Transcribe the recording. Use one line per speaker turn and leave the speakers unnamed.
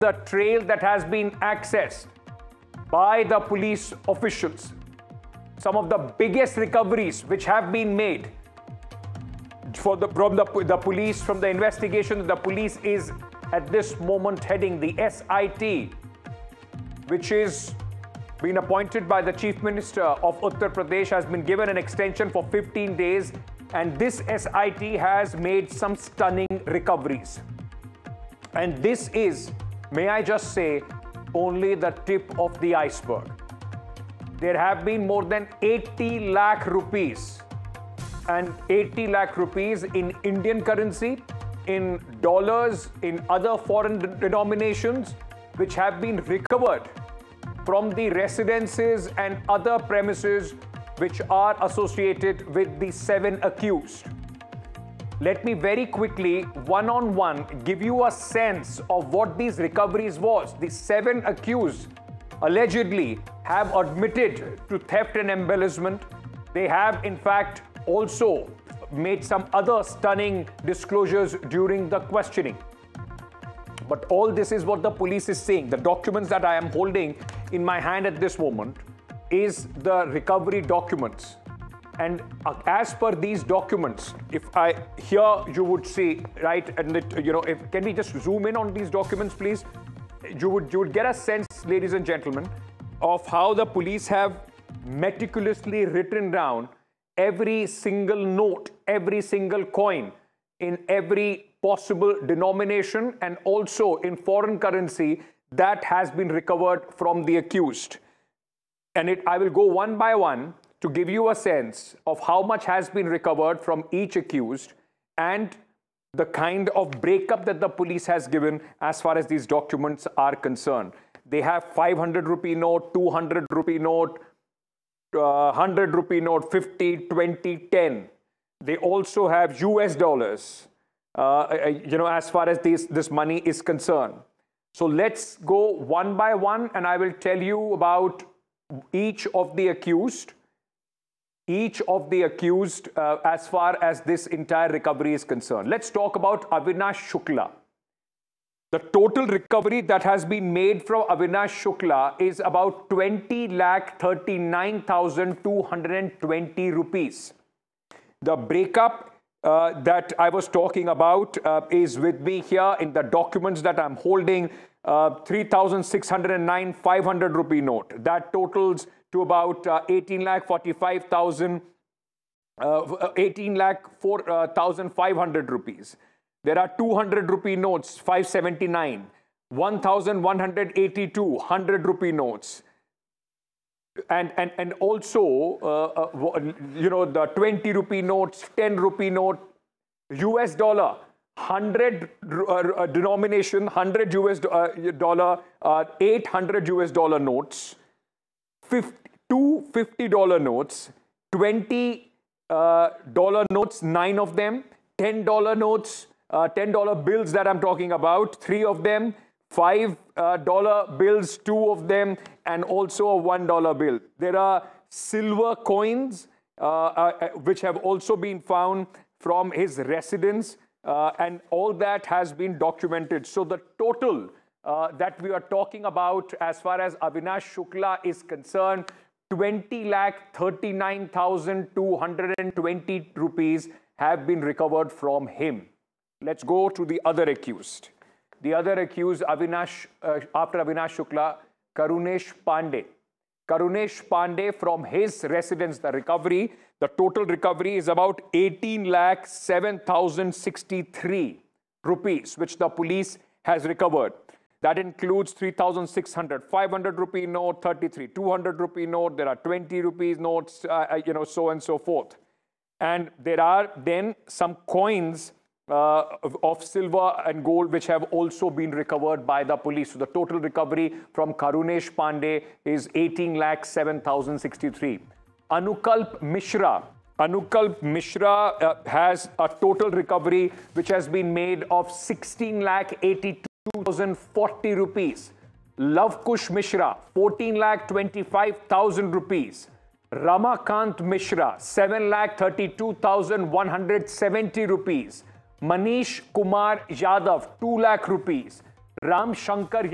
the trail that has been accessed by the police officials, some of the biggest recoveries which have been made from the police, from the investigation, the police is at this moment heading the SIT, which is been appointed by the Chief Minister of Uttar Pradesh, has been given an extension for 15 days, and this SIT has made some stunning recoveries. And this is, may I just say, only the tip of the iceberg. There have been more than 80 lakh rupees, and 80 lakh rupees in Indian currency, in dollars, in other foreign denominations, which have been recovered from the residences and other premises which are associated with the 7 accused. Let me very quickly, one-on-one, give you a sense of what these recoveries was. The 7 accused allegedly have admitted to theft and embezzlement. They have, in fact, also made some other stunning disclosures during the questioning. But all this is what the police is saying. The documents that I am holding in my hand at this moment is the recovery documents. And as per these documents, here you would see, right, and can we just zoom in on these documents, please? You would get a sense, ladies and gentlemen, of how the police have meticulously written down every single note, every single coin in every possible denomination and also in foreign currency that has been recovered from the accused. And I will go one by one to give you a sense of how much has been recovered from each accused and the kind of breakup that the police has given as far as these documents are concerned. They have 500 rupee note, 200 rupee note, 100 rupee note, 50, 20, 10. They also have US dollars, as far as this money is concerned. So let's go one by one, and I will tell you about each of the accused. As far as this entire recovery is concerned. Let's talk about Avinash Shukla. The total recovery that has been made from Avinash Shukla is about 20,39,220 rupees. The breakup that I was talking about is with me here in the documents that I'm holding. 3,609 500 rupee note. That totals to about 18,4,500 rupees. There are 200 rupee notes, 579, 1,182 100 rupee notes, and also the 20 rupee notes, 10 rupee note, US dollar, 100 denomination, 100 US dollar, 800 US dollar notes, 2 $50 notes, 20 dollar notes, 9 of them, $10 notes, $10 bills that I'm talking about, 3 of them, $5 bills, 2 of them, and also a $1 bill. There are silver coins which have also been found from his residence, and all that has been documented. So the total that we are talking about as far as Avinash Shukla is concerned, 20,39,220 rupees have been recovered from him. Let's go to the other accused. The other accused, after Avinash Shukla, Karunesh Pandey. Karunesh Pandey, from his residence, the total recovery is about 18,07,063 rupees, which the police has recovered. That includes 3,600, 500 rupee note, 33, 200 rupee note. There are 20 rupees notes, so and so forth. And there are then some coins of silver and gold which have also been recovered by the police. So the total recovery from Karunesh Pandey is 18,07,063. Anukalp Mishra. Anukalp Mishra has a total recovery which has been made of 16,82,040 rupees. Lavkush Mishra, 14,25,000 rupees. Ramakant Mishra, 7,32,170 rupees. Manish Kumar Yadav, 2 lakh rupees. Ram Shankar